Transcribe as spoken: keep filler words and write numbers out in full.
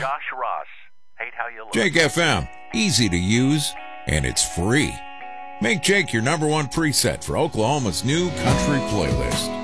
Josh Ross. Hate how you look. Jake F M, easy to use, and it's free. Make Jake your number one preset for Oklahoma's new country playlist.